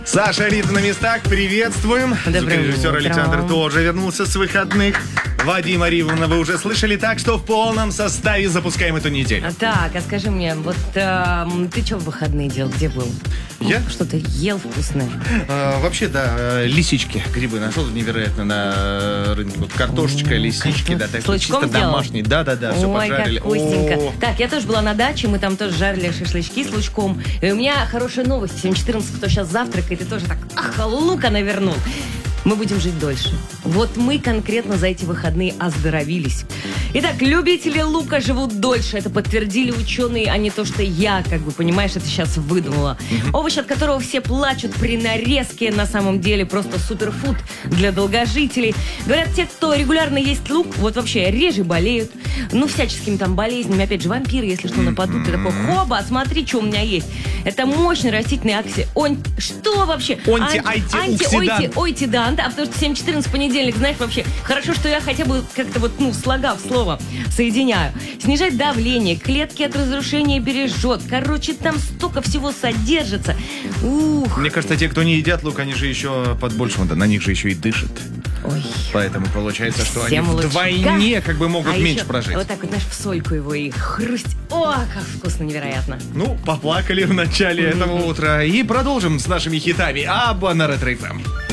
Саша, Рита на местах, приветствуем. Звукорежиссер Александр тоже вернулся с выходных. Вадима Ривана вы уже слышали, так что в полном составе запускаем эту неделю. Так, а скажи мне, вот ты что в выходные делал, где был? Я? Что-то ел вкусное? Вообще, да, лисички, грибы нашел невероятно на рынке. Вот картошечка, лисички, да, так что чисто домашние. Да-да-да, все пожарили. Ой, как вкусненько. Так, я тоже была на даче, мы там тоже жарили шашлычки с лучком. И у меня хорошая новость. 7:14, кто сейчас завтракает, и тоже так, лука навернул. Мы будем жить дольше. Вот мы конкретно за эти выходные оздоровились. Итак, любители лука живут дольше. Это подтвердили ученые, а не то, что я, понимаешь, это сейчас выдумала. Овощ, от которого все плачут при нарезке, на самом деле просто суперфуд для долгожителей. Говорят, те, кто регулярно ест лук, вот вообще реже болеют. Ну, всяческими там болезнями. Опять же, вампиры, если что, нападут. Ты такой, хоба, смотри, что у меня есть. Это мощный растительный Что вообще? Антиоксидант. Да, потому что 7:14 понедельник, знаешь, вообще, хорошо, что я хотя бы как-то слогав слово соединяю. Снижать давление, клетки от разрушения бережет. Короче, там столько всего содержится. Ух. Мне кажется, те, кто не едят лук, они же еще под большим, да, на них же еще и дышат. Ой. Поэтому получается, что Всем они лучка. вдвойне могут меньше еще прожить. Вот так вот, знаешь, в сольку его и хрусть. О, как вкусно, невероятно. Ну, поплакали в начале этого утра. И продолжим с нашими хитами Абба на Ретро FM.